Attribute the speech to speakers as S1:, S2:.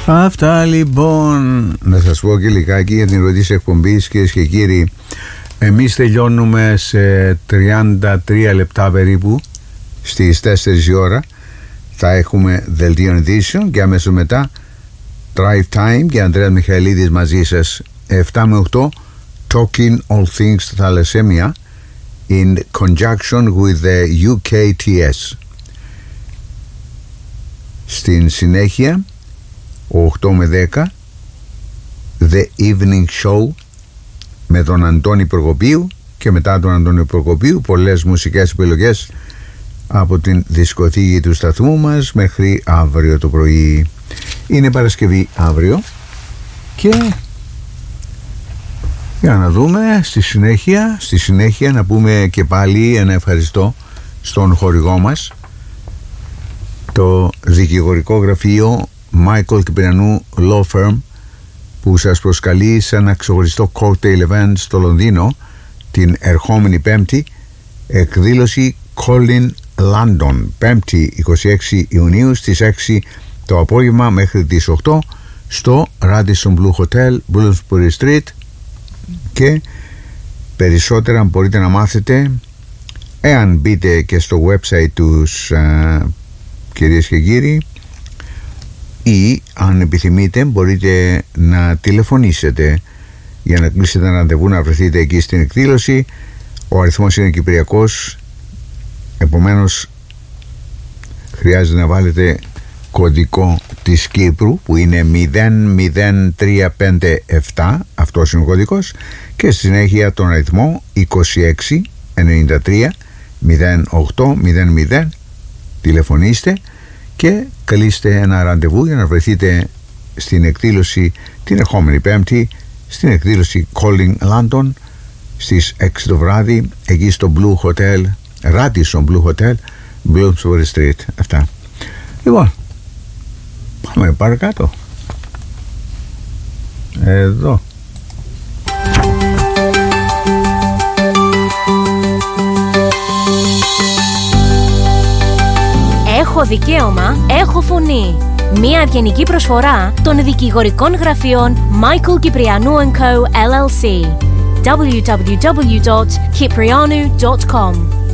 S1: Αυτά λοιπόν. Να σας πω και λιγάκι για την ροή της εκπομπής, κυρίες και κύριοι. Εμείς τελειώνουμε σε 33 λεπτά περίπου, στις 4 η ώρα. Θα έχουμε δελτίο ειδήσεων και αμέσως μετά Drive Time και Ανδρέας Μιχαηλίδης μαζί σας 7 με 8, Talking All Things Thalassemia in conjunction with the UKTS. Στην συνέχεια 8 με 10 The Evening Show με τον Αντώνη Προκοπίου, και μετά τον Αντώνη Προκοπίου πολλές μουσικές επιλογές από την δισκοθήκη του σταθμού μας μέχρι αύριο το πρωί. Είναι Παρασκευή αύριο και για να δούμε στη συνέχεια να πούμε και πάλι ένα ευχαριστώ στον χορηγό μας, το δικηγορικό γραφείο Michael Κυπριανού Law Firm, που σας προσκαλεί σε ένα ξεχωριστό cocktail event στο Λονδίνο την ερχόμενη Πέμπτη, εκδήλωση Colin London, Πέμπτη 26 Ιουνίου στις 6 το απόγευμα μέχρι τις 8 στο Radisson Blu Hotel, Bloomsbury Street, και περισσότερα μπορείτε να μάθετε εάν μπείτε και στο website τους, κυρίες και κύριοι, ή αν επιθυμείτε μπορείτε να τηλεφωνήσετε για να κλείσετε ένα ραντεβού να βρεθείτε εκεί στην εκδήλωση. Ο αριθμός είναι κυπριακός, επομένως χρειάζεται να βάλετε κωδικό της Κύπρου που είναι 00357, αυτός είναι ο κωδικός, και στη συνέχεια τον αριθμό 2693 0800. Τηλεφωνήστε και κλείστε ένα ραντεβού για να βρεθείτε στην εκδήλωση την ερχόμενη Πέμπτη, στην εκδήλωση Calling London στις 6 το βράδυ εκεί στο Blue Hotel, Radisson Blue Hotel, Bloomsbury Street. Αυτά. Λοιπόν, πάμε παρακάτω. Εδώ.
S2: Έχω δικαίωμα, έχω φωνή. Μία ευγενική προσφορά των δικηγορικών γραφείων Michael Κυπριανού & Co. LLC. www.kiprianou.com